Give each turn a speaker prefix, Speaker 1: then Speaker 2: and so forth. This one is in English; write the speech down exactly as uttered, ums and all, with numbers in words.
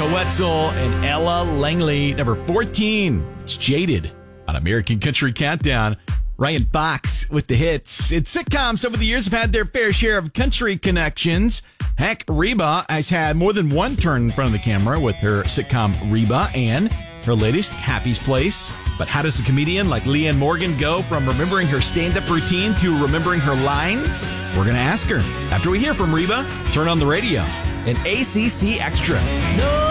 Speaker 1: Coetzel and Ella Langley. Number fourteen, it's Jaded on American Country Countdown. Ryan Fox with the hits. It's sitcoms over the years have had their fair share of country connections. Heck, Reba has had more than one turn in front of the camera with her sitcom Reba and her latest, Happy's Place. But how does a comedian like Leanne Morgan go from remembering her stand-up routine to remembering her lines? We're going to ask her after we hear from Reba. Turn on the radio and A C C Extra.
Speaker 2: No.